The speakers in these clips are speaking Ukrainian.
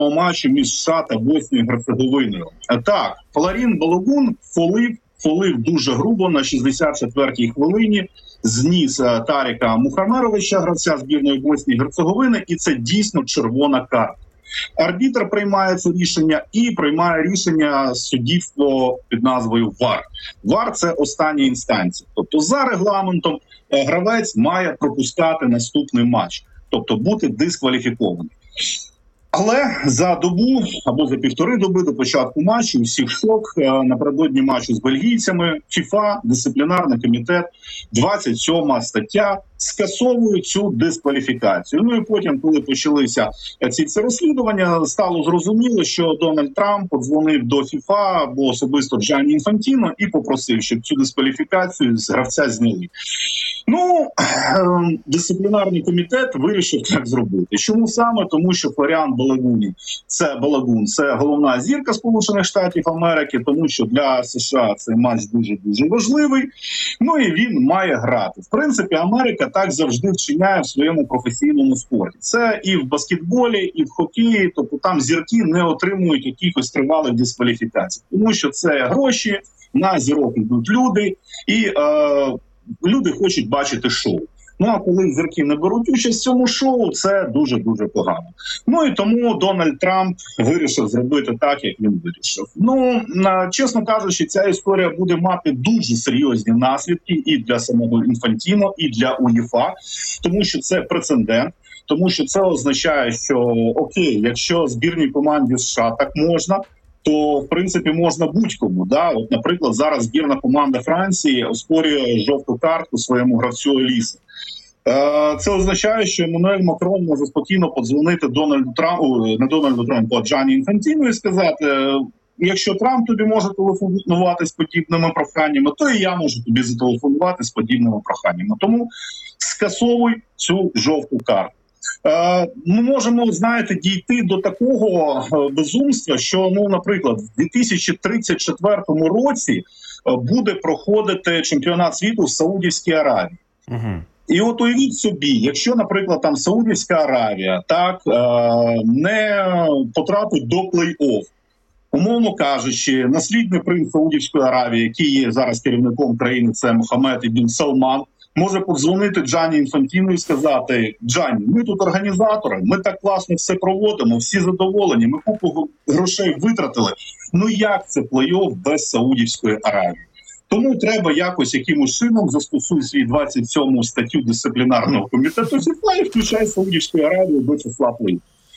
матчу між США та Боснією і Герцеговиною. Так, Флорін Балогун фолив дуже грубо на 64-й хвилині, зніс Таріка Мухамеровича, гравця збірної Боснії і Герцеговини, і це дійсно червона картка. Арбітр приймає це рішення і приймає рішення суддівство під назвою ВАР. ВАР – це остання інстанція. Тобто за регламентом гравець має пропускати наступний матч, тобто бути дискваліфікований. Але за добу або за півтори доби до початку матчу всіх шок. Напередодні матчу з бельгійцями ФІФА, дисциплінарний комітет, 27 стаття, скасовує цю дискваліфікацію. Ну і потім, коли почалися ці розслідування, стало зрозуміло, що Дональд Трамп подзвонив до ФІФА або особисто Джанні Інфантіно і попросив, щоб цю дискваліфікацію з гравця зняли. Ну, дисциплінарний комітет вирішив так зробити. Чому саме? Тому що Флоріан Балогун – це головна зірка Сполучених Штатів Америки, тому що для США цей матч дуже-дуже важливий. Ну і він має грати. В принципі, Америка так завжди вчиняє в своєму професійному спорті. Це і в баскетболі, і в хокеї, тобто там зірки не отримують якихось тривалих дискваліфікацій. Тому що це гроші, на зірок йдуть люди, і люди хочуть бачити шоу. Ну, а коли зірки не беруть участь в цьому шоу, це дуже-дуже погано. Ну, і тому Дональд Трамп вирішив зробити так, як він вирішив. Ну, чесно кажучи, ця історія буде мати дуже серйозні наслідки і для самого Інфантіно, і для УЄФА, тому що це прецедент, тому що це означає, що окей, якщо збірній команді США так можна, то, в принципі, можна будь-кому. Да? От, наприклад, зараз збірна команда Франції оспорює жовту картку своєму гравцю Олісі. Це означає, що Еммануель Макрон може спокійно подзвонити Дональду Трампу, не Дональду Трампу, а Джанні Інфантіно і сказати, якщо Трамп тобі може телефонувати з подібними проханнями, то і я можу тобі зателефонувати з подібними проханнями. Тому скасовуй цю жовту картку. Ми можемо, знаєте, дійти до такого безумства, що, ну, наприклад, в 2034 році буде проходити чемпіонат світу в Саудівській Аравії. І от уявіть собі, якщо, наприклад, там Саудівська Аравія так не потрапить до плей-офф, умовно кажучи, наслідний принц Саудівської Аравії, який є зараз керівником країни, це Мохаммед ібн Салман, може подзвонити Джанні Інфантіно і сказати: Джанні, ми тут організатори, ми так класно все проводимо, всі задоволені, ми купу грошей витратили. Ну як це плей-офф без Саудівської Аравії? Тому треба якимось чином застосуй свій 27 статтю дисциплінарного комітету ФІФА і включай Саудівську Аравію до числа плей-офф.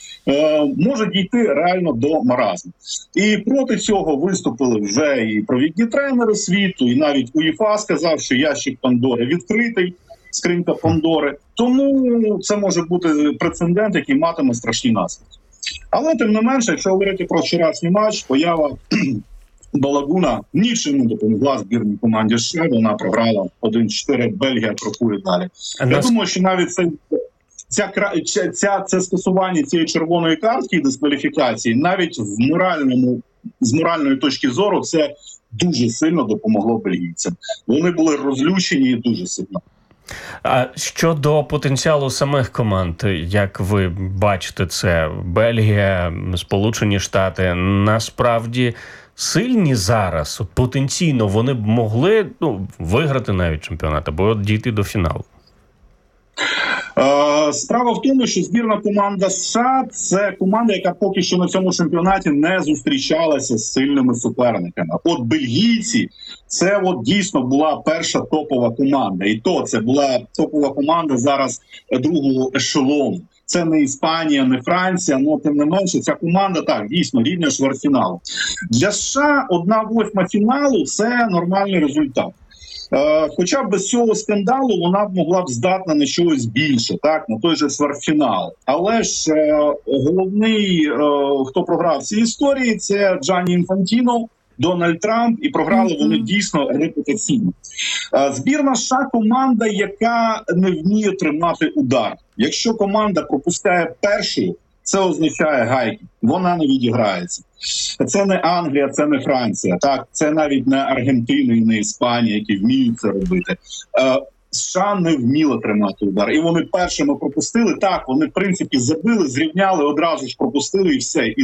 Може дійти реально до маразму. І проти цього виступили вже і провідні тренери світу, і навіть УЄФА сказав, що ящик Пандори відкритий, скринька Пандори. Тому це може бути прецедент, який матиме страшні наслідки. Але тим не менше, якщо говорити про вчорашній матч, поява Балогуна нічим не допомогла збірній команді США, вона програла 1-4, Бельгія крокує далі. Я думаю, що навіть це скасування цієї червоної картки і дискваліфікації, навіть з моральної точки зору, це дуже сильно допомогло бельгійцям. Вони були розлючені дуже сильно. А щодо потенціалу самих команд, як ви бачите це, Бельгія, Сполучені Штати, насправді сильні зараз? Потенційно вони б могли виграти навіть чемпіонат або дійти до фіналу? Справа в тому, що збірна команда США – це команда, яка поки що на цьому чемпіонаті не зустрічалася з сильними суперниками. От бельгійці – це от дійсно була перша топова команда. І то це була топова команда зараз другого ешелону. Це не Іспанія, не Франція, але тим не менше ця команда, так, дійсно, рівня чвертьфіналу. Для США 1/8 фіналу – це нормальний результат. Хоча б без цього скандалу вона б могла б здатна на щось більше, так, на той же чвертьфінал. Але ж головний, хто програв в цій історії, це Джанні Інфантіно, Дональд Трамп, і програли вони дійсно репутаційно. Збірна США – команда, яка не вміє тримати удар. Якщо команда пропускає першою, це означає гайки, вона не відіграється. Це не Англія, це не Франція, так, це навіть не Аргентина і не Іспанія, які вміють це робити. США не вміли тримати удар, і вони першими пропустили. Так, вони в принципі забили, зрівняли, одразу ж пропустили і все. І